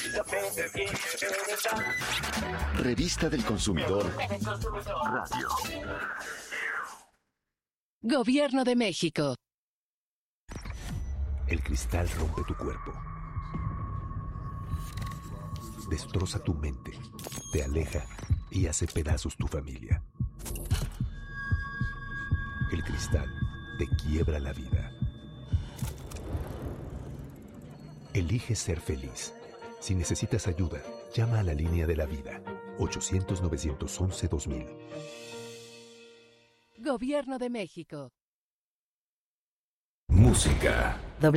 Revista del Consumidor. Radio. Gobierno de México. El cristal rompe tu cuerpo. Destroza tu mente, te aleja y hace pedazos tu familia. El cristal te quiebra la vida. Elige ser feliz. Si necesitas ayuda, llama a la línea de la vida. 800-911-2000. Gobierno de México. Música.